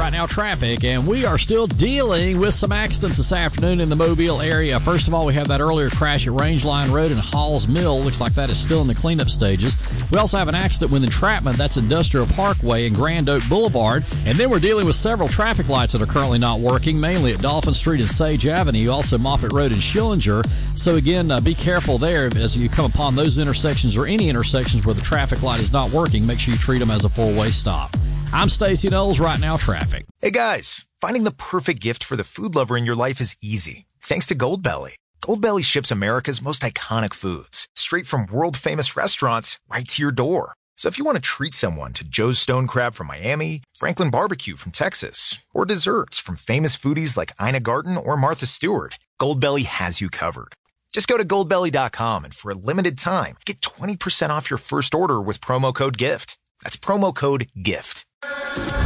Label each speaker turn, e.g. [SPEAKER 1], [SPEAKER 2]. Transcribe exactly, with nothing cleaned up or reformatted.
[SPEAKER 1] Right Now Traffic, and we are still dealing with some accidents this afternoon in the Mobile area. First of all, we have that earlier crash at Rangeline Road and Halls Mill. Looks like that is still in the cleanup stages. We also have an accident with entrapment. That's Industrial Parkway and Grand Oak Boulevard. And then we're dealing with several traffic lights that are currently not working, mainly at Dolphin Street and Sage Avenue, also Moffett Road and Schillinger. So again, uh, be careful there as you come upon those intersections or any intersections where the traffic light is not working. Make sure you treat them as a four-way stop. I'm Stacey Knowles, Right Now Traffic.
[SPEAKER 2] Hey guys, finding the perfect gift for the food lover in your life is easy, thanks to Goldbelly. Goldbelly ships America's most iconic foods, straight from world-famous restaurants right to your door. So if you want to treat someone to Joe's Stone Crab from Miami, Franklin Barbecue from Texas, or desserts from famous foodies like Ina Garten or Martha Stewart, Goldbelly has you covered. Just go to goldbelly dot com and for a limited time, get twenty percent off your first order with promo code GIFT. That's promo code GIFT.